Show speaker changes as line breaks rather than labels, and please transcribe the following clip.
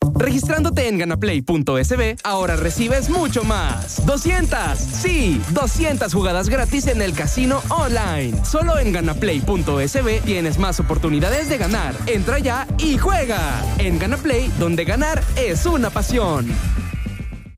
Registrándote en ganaplay.sb, ahora recibes mucho más. 200 jugadas gratis en el casino online. Solo en ganaplay.sb tienes más oportunidades de ganar. Entra ya y juega. En Ganaplay, donde ganar es una pasión.